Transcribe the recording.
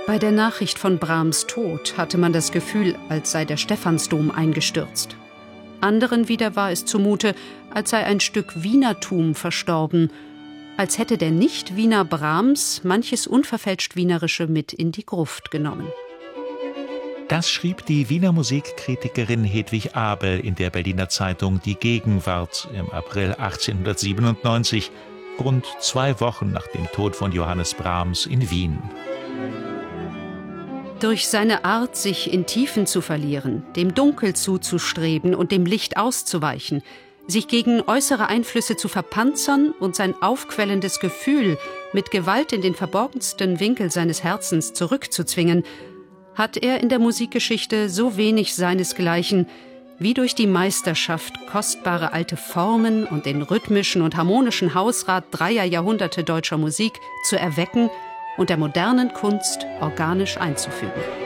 Bei der Nachricht von Brahms Tod hatte man das Gefühl, als sei der Stephansdom eingestürzt. Anderen wieder war es zumute, als sei ein Stück Wienertum verstorben, als hätte der Nicht-Wiener Brahms manches unverfälscht Wienerische mit in die Gruft genommen. Das schrieb die Wiener Musikkritikerin Hedwig Abel in der Berliner Zeitung Die Gegenwart im April 1897, rund 2 Wochen nach dem Tod von Johannes Brahms in Wien. Durch seine Art, sich in Tiefen zu verlieren, dem Dunkel zuzustreben und dem Licht auszuweichen, sich gegen äußere Einflüsse zu verpanzern und sein aufquellendes Gefühl mit Gewalt in den verborgensten Winkel seines Herzens zurückzuzwingen, hat er in der Musikgeschichte so wenig seinesgleichen, wie durch die Meisterschaft kostbare alte Formen und den rhythmischen und harmonischen Hausrat 3 Jahrhunderte deutscher Musik zu erwecken und der modernen Kunst organisch einzufügen.